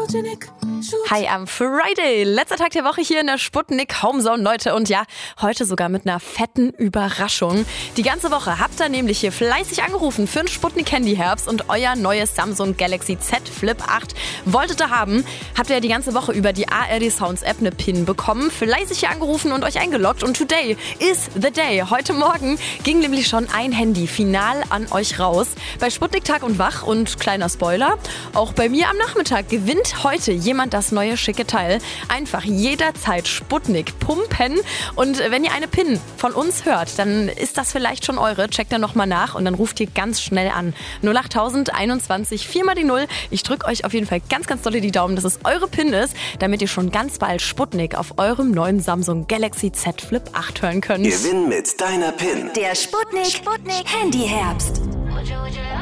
Hi am Friday, letzter Tag der Woche hier in der Sputnik Homezone, Leute. Und ja, heute sogar mit einer fetten Überraschung. Die ganze Woche habt ihr nämlich hier fleißig angerufen für einen Sputnik Handy-Herbst und euer neues Samsung Galaxy Z Flip 8 wolltet ihr haben. Habt ihr ja die ganze Woche über die ARD Sounds App eine PIN bekommen, fleißig hier angerufen und euch eingeloggt. Und today is the day. Heute Morgen ging nämlich schon ein Handy final an euch raus. Bei Sputnik Tag und Wach und kleiner Spoiler, auch bei mir am Nachmittag gewinnt heute jemand das neue schicke Teil. Einfach jederzeit Sputnik pumpen. Und wenn ihr eine PIN von uns hört, dann ist das vielleicht schon eure. Checkt dann nochmal nach und dann ruft ihr ganz schnell an. 08000 21 4 mal die 0. Ich drücke euch auf jeden Fall ganz, ganz doll die Daumen, dass es eure PIN ist, damit ihr schon ganz bald Sputnik auf eurem neuen Samsung Galaxy Z Flip 8 hören könnt. Gewinn mit deiner PIN. Der Sputnik Handy Herbst.